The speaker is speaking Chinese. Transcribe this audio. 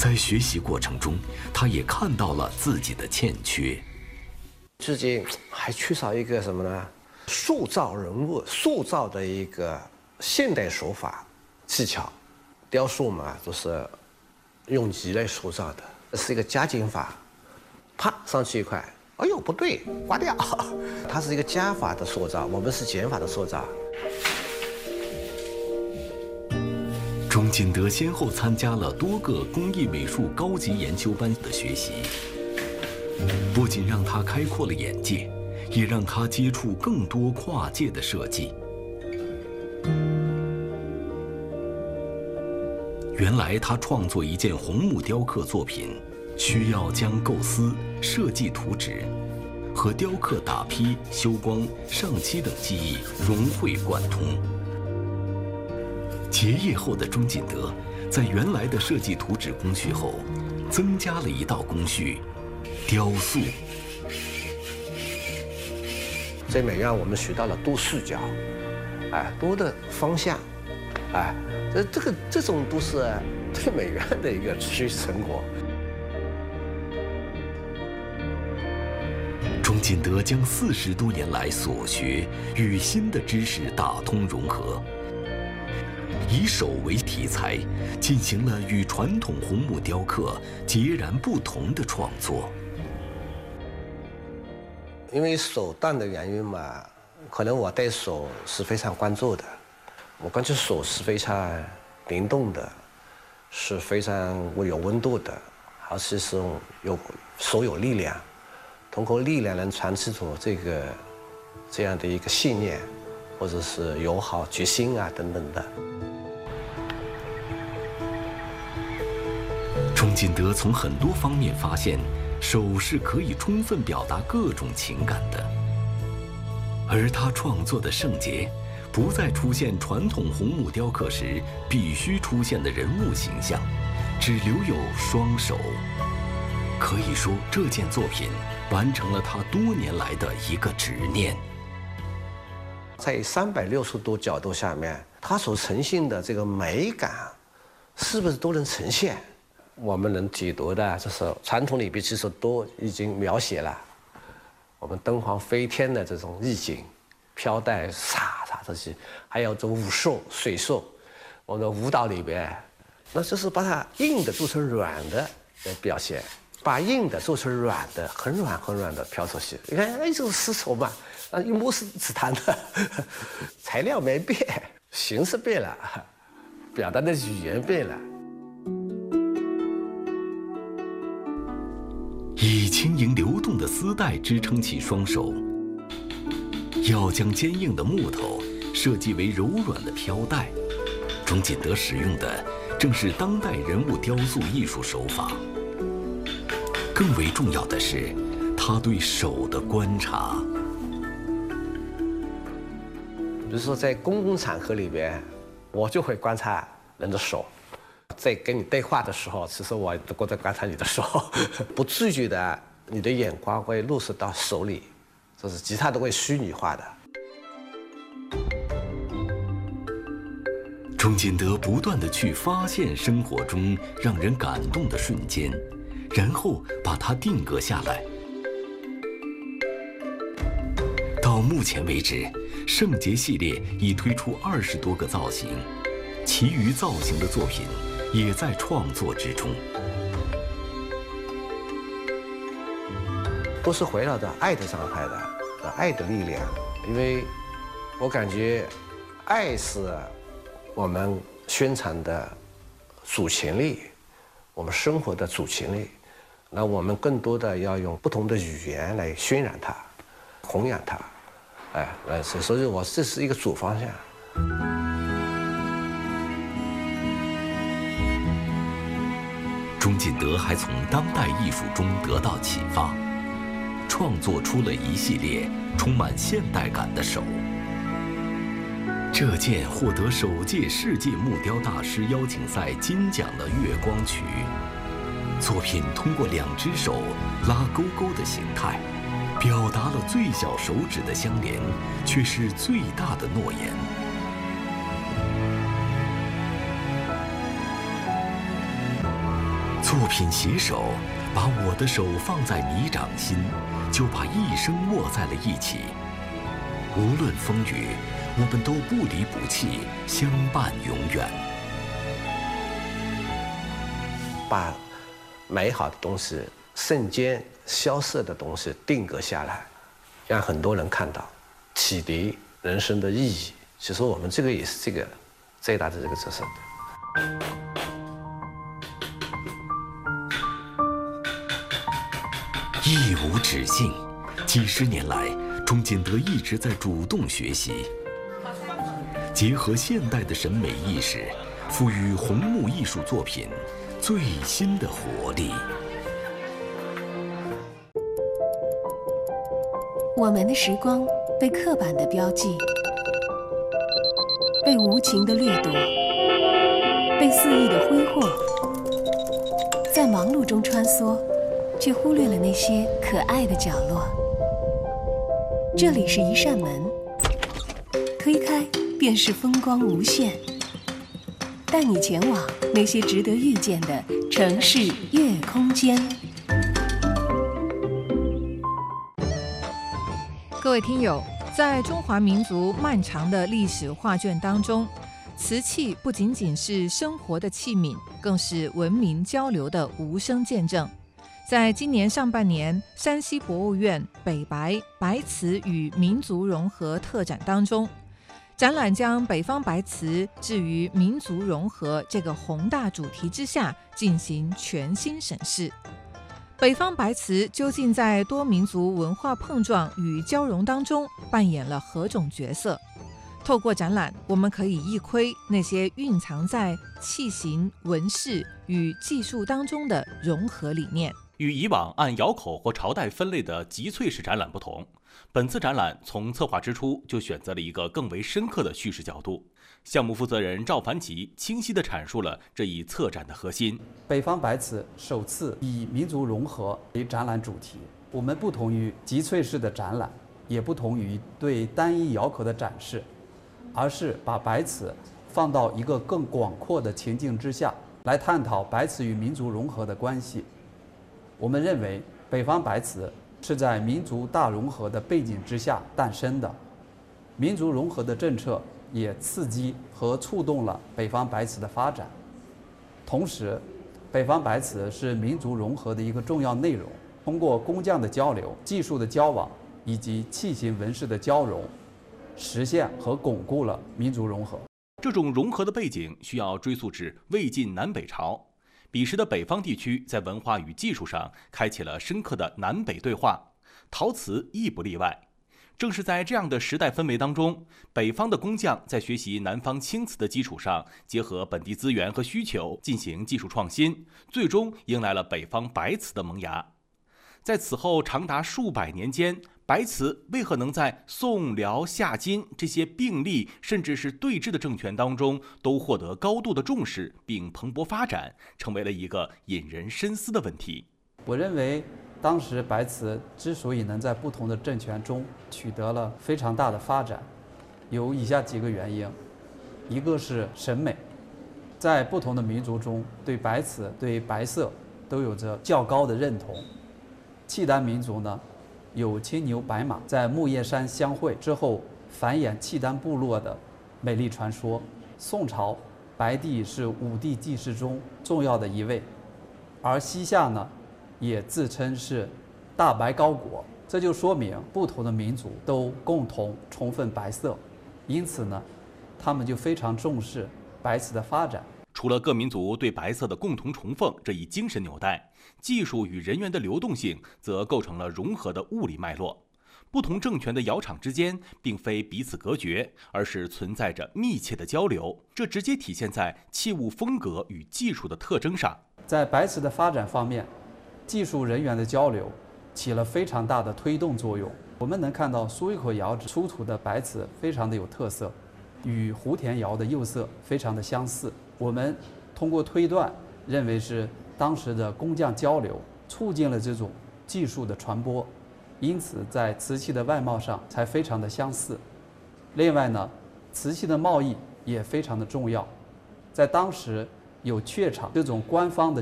在学习过程中，他也看到了自己的欠缺， 自己还缺少一个什么呢？塑造人物、塑造的一个现代手法技巧。雕塑嘛，都是用泥来塑造的，是一个加减法，啪上去一块，哎呦不对，刮掉。它是一个加法的塑造，我们是减法的塑造。 钟锦德先后参加了多个工艺美术高级研修班的学习，不仅让他开阔了眼界，也让他接触更多跨界的设计。原来他创作一件红木雕刻作品，需要将构思、设计图纸和雕刻打坯、修光、上漆等技艺融会贯通。结业后的钟锦德，在原来的设计图纸工序后，增加了一道工序——雕塑。 在美院，我们学到了多视角，多的方向，这种都是对美院的一个学习成果。 钟锦德将40多年来所学与新的知识打通融合，以手为题材，进行了与传统红木雕刻截然不同的创作。 因为手段的原因嘛，可能我对手是非常关注的，我感觉手是非常灵动的，是非常有温度的，而且是手有力量，通过力量能传递出这样的一个信念，或者是友好、决心啊等等的。 钟锦德从很多方面发现，手是可以充分表达各种情感的，而他创作的圣洁，不再出现传统红木雕刻时必须出现的人物形象，只留有双手。可以说，这件作品完成了他多年来的一个执念。 在360度角度下面，它所呈现的这个美感，是不是都能呈现？我们能解读的，就是传统里边其实都已经描写了我们灯黄飞天的这种意境，飘带洒这些，还有这武术、水术，我们的舞蹈里边，那就是把它硬的做成软的来表现，把硬的做成软的，很软很软的飘出去。你看，这是丝绸嘛，一摸是紫檀的，材料没变，形式变了，表达的语言变了。 以轻盈流动的丝带支撑起双手，要将坚硬的木头设计为柔软的飘带。钟锦德使用的正是当代人物雕塑艺术手法。更为重要的是，他对手的观察。 比如说在公共场合里边，我就会观察人的手。在跟你对话的时候，其实我都在观察你的手，不自觉的，你的眼光会落实到手里，就是其他都会虚拟化的。 钟锦德不断地去发现生活中让人感动的瞬间，然后把它定格下来。到目前为止，圣洁系列已推出20多个造型，其余造型的作品也在创作之中， 都是围绕着爱的状态的，爱的力量。因为我感觉，爱是我们宣传的主旋律，我们生活的主旋律。那我们更多的要用不同的语言来渲染它，弘扬它，所以这是一个主方向。 钟锦德还从当代艺术中得到启发，创作出了一系列充满现代感的手。这件获得首届世界木雕大师邀请赛金奖的月光曲，作品通过2只手拉勾勾的形态，表达了最小手指的相连，却是最大的诺言。 作品携手，把我的手放在你掌心，就把一生握在了一起。无论风雨，我们都不离不弃，相伴永远。 把美好的东西、瞬间消失的东西定格下来，让很多人看到，启迪人生的意义。其实我们这个也是这个最大的这个角色。 一无止境，几十年来，钟建德一直在主动学习，结合现代的审美意识，赋予红木艺术作品最新的活力。 我们的时光被刻板的标记，被无情的掠夺，被肆意的挥霍，在忙碌中穿梭，却忽略了那些可爱的角落。这里是一扇门，推开便是风光无限，带你前往那些值得遇见的城市夜空间。 各位听友，在中华民族漫长的历史画卷当中，瓷器不仅仅是生活的器皿，更是文明交流的无声见证。在今年上半年，山西博物院北白白瓷与民族融合特展当中，展览将北方白瓷置于民族融合这个宏大主题之下进行全新审视。北方白瓷究竟在多民族文化碰撞与交融当中扮演了何种角色？透过展览，我们可以一窥那些蕴藏在器型、纹饰与技术当中的融合理念。 与以往按窑口或朝代分类的集萃式展览不同，本次展览从策划之初就选择了一个更为深刻的叙事角度。项目负责人赵凡吉清晰地阐述了这一策展的核心。 北方白瓷首次以民族融合为展览主题，我们不同于集萃式的展览，也不同于对单一窑口的展示，而是把白瓷放到一个更广阔的情境之下，来探讨白瓷与民族融合的关系。我们认为，北方白瓷是在民族大融合的背景之下诞生的，民族融合的政策也刺激和触动了北方白瓷的发展。同时，北方白瓷是民族融合的一个重要内容，通过工匠的交流、技术的交往以及器型纹饰的交融，实现和巩固了民族融合。 这种融合的背景需要追溯至魏晋南北朝。彼时的北方地区在文化与技术上开启了深刻的南北对话，陶瓷亦不例外。正是在这样的时代氛围当中，北方的工匠在学习南方青瓷的基础上，结合本地资源和需求进行技术创新，最终迎来了北方白瓷的萌芽。在此后长达数百年间，白瓷为何能在宋、辽、夏、金这些并立甚至是对峙的政权当中都获得高度的重视并蓬勃发展，成为了一个引人深思的问题。 我认为当时白瓷之所以能在不同的政权中取得了非常大的发展，有以下几个原因。一个是审美，在不同的民族中对白瓷、对白色都有着较高的认同。契丹民族呢，有青牛白马在木叶山相会之后繁衍契丹部落的美丽传说。宋朝白帝是五帝祭祀中重要的一位，而西夏呢也自称是大白高国，这就说明不同的民族都共同崇奉白色，因此呢，他们就非常重视白瓷的发展。 除了各民族对白色的共同崇奉这一精神纽带，技术与人员的流动性则构成了融合的物理脉络。不同政权的窑厂之间并非彼此隔绝，而是存在着密切的交流，这直接体现在器物风格与技术的特征上。 在白瓷的发展方面，技术人员的交流起了非常大的推动作用。我们能看到苏峪口窑址出土的白瓷非常的有特色，与湖田窑的釉色非常的相似。我们通过推断认为是当时的工匠交流促进了这种技术的传播，因此在瓷器的外貌上才非常的相似。另外呢，瓷器的贸易也非常的重要，在当时有榷场这种官方的